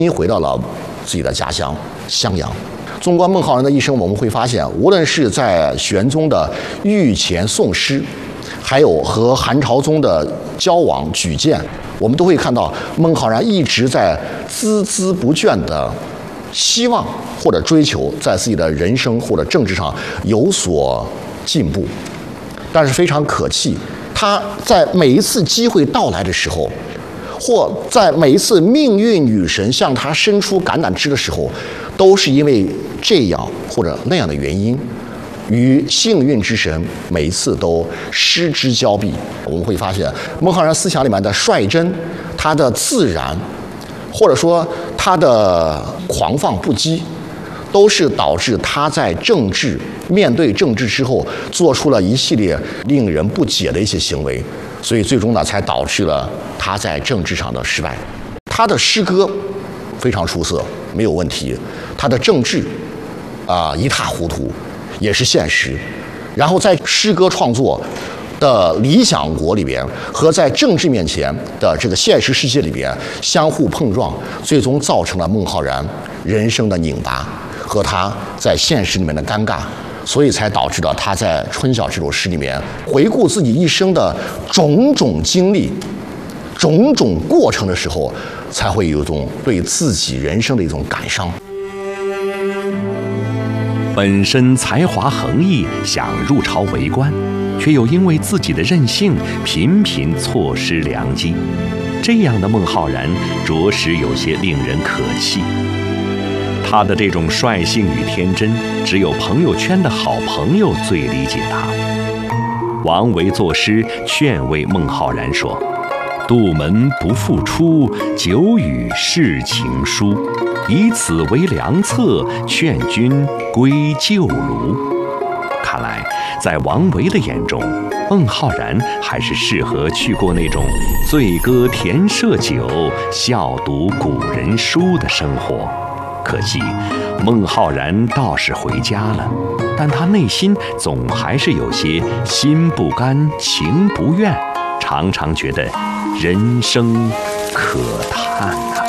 新回到了自己的家乡襄阳。纵观孟浩然的一生，我们会发现，无论是在玄宗的御前诵诗，还有和韩朝宗的交往举荐，我们都会看到孟浩然一直在孜孜不倦的希望或者追求在自己的人生或者政治上有所进步。但是非常可气，他在每一次机会到来的时候，或在每一次命运女神向他伸出橄榄枝的时候，都是因为这样或者那样的原因，与幸运之神每一次都失之交臂。我们会发现，孟浩然思想里面的率真，他的自然，或者说他的狂放不羁，都是导致他在面对政治之后，做出了一系列令人不解的一些行为，所以最终呢，才导致了他在政治上的失败。他的诗歌非常出色，没有问题；他的政治一塌糊涂，也是现实。然后在诗歌创作的理想国里边和在政治面前的这个现实世界里边相互碰撞，最终造成了孟浩然人生的拧巴和他在现实里面的尴尬，所以才导致了他在《春晓》这首诗里面回顾自己一生的种种经历、种种过程的时候，才会有一种对自己人生的一种感伤。 本身才华横溢，想入朝为官，却又因为自己的任性，频频错失良机。这样的孟浩然，着实有些令人可气。他的这种率性与天真，只有朋友圈的好朋友最理解他。王维作诗劝慰孟浩然说：“杜门不复出，久与世情疏。以此为良策，劝君归旧庐。”看来，在王维的眼中，孟浩然还是适合去过那种醉歌田舍酒，笑读古人书的生活。可惜，孟浩然倒是回家了，但他内心总还是有些心不甘情不愿，常常觉得人生可叹啊。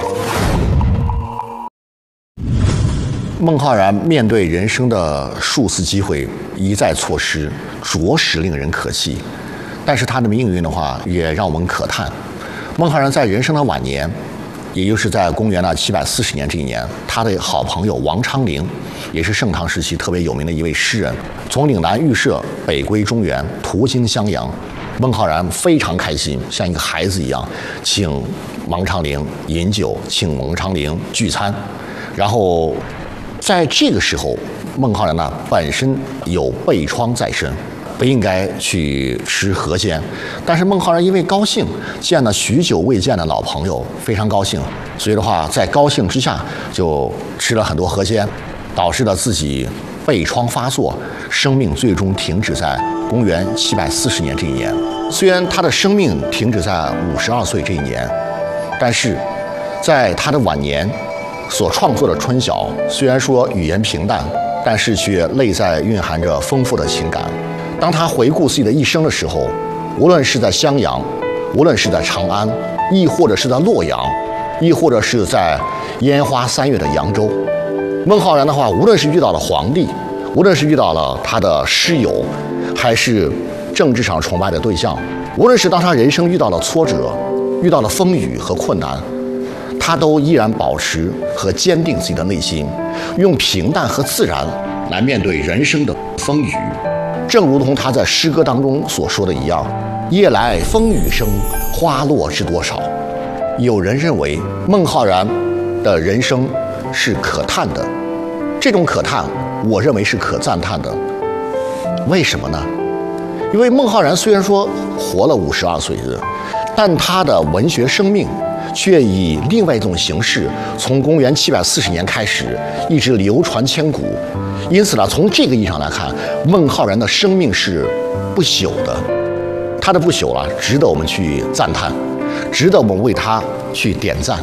孟浩然面对人生的数次机会一再错失，着实令人可气。但是他的命运的话，也让我们可叹。孟浩然在人生的晚年，也就是在公元740年这一年，他的好朋友王昌龄，也是盛唐时期特别有名的一位诗人，从岭南预设北归中原，途经襄阳。孟浩然非常开心，像一个孩子一样，请王昌龄饮酒，请王昌龄聚餐。然后在这个时候，孟浩然呢本身有背疮在身，不应该去吃河鲜，但是孟浩然因为高兴，见了许久未见的老朋友，非常高兴，所以的话，在高兴之下就吃了很多河鲜，导致了自己背疮发作，生命最终停止在公元740年这一年。虽然他的生命停止在52岁这一年，但是在他的晚年所创作的《春晓》，虽然说语言平淡，但是却内在蕴含着丰富的情感。当他回顾自己的一生的时候，无论是在襄阳，无论是在长安，亦或者是在洛阳，亦或者是在烟花3月的扬州，孟浩然的话，无论是遇到了皇帝，无论是遇到了他的师友，还是政治上崇拜的对象，无论是当他人生遇到了挫折，遇到了风雨和困难，他都依然保持和坚定自己的内心，用平淡和自然来面对人生的风雨。正如同他在诗歌当中所说的一样，夜来风雨声，花落知多少。有人认为孟浩然的人生是可叹的，这种可叹我认为是可赞叹的。为什么呢？因为孟浩然虽然说活了52岁，但他的文学生命却以另外一种形式，从公元740年开始，一直流传千古。因此呢，从这个意义上来看，孟浩然的生命是不朽的。他的不朽啊，值得我们去赞叹，值得我们为他去点赞。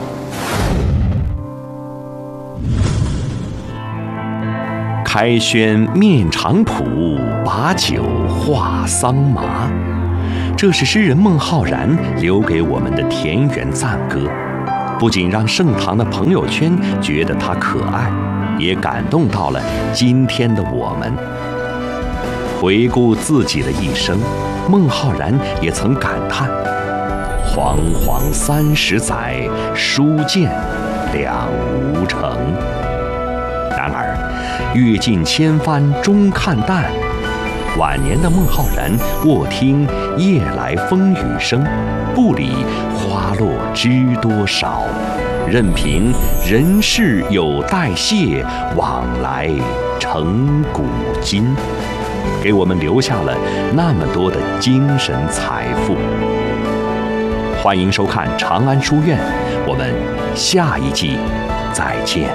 开轩面场圃，把酒话桑麻。这是诗人孟浩然留给我们的田园赞歌。 不仅让盛唐的朋友圈觉得他可爱，也感动到了今天的我们。回顾自己的一生，孟浩然也曾感叹：煌煌30载，书剑两无成。然而，阅尽千帆终看淡。晚年的孟浩然卧听夜来风雨声，不理花落知多少，任凭人世有代谢，往来成古今，给我们留下了那么多的精神财富。欢迎收看长安书院，我们下一季再见。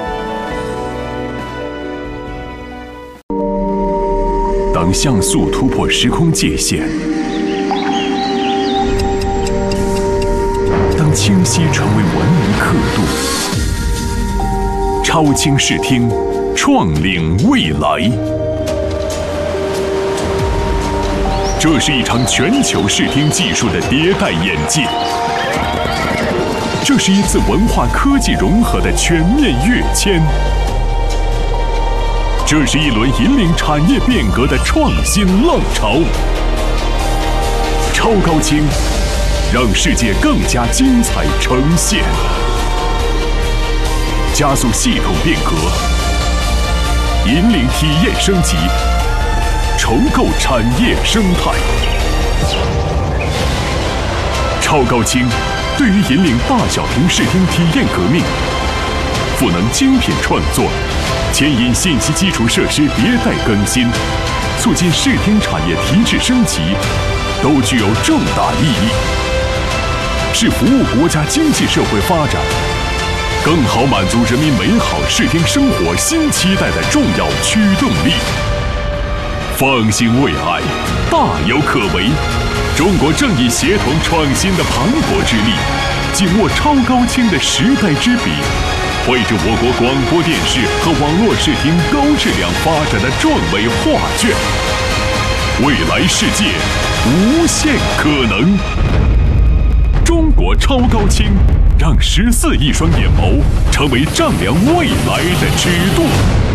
当像素突破时空界限，当清晰成为文明刻度，超清视听，创领未来。这是一场全球视听技术的迭代演进，这是一次文化科技融合的全面跃迁。这是一轮引领产业变革的创新浪潮。超高清，让世界更加精彩呈现，加速系统变革，引领体验升级，重构产业生态。超高清对于引领大小屏视听体验革命，赋能精品创作，牵引信息基础设施迭代更新，促进视听产业提质升级，都具有重大意义，是服务国家经济社会发展，更好满足人民美好视听生活新期待的重要驱动力。放心未来，大有可为。中国正以协同创新的磅礴之力，紧握超高清的时代之笔，绘制我国广播电视和网络视听高质量发展的壮美画卷。未来世界无限可能。中国超高清，让14亿双眼眸成为丈量未来的尺度。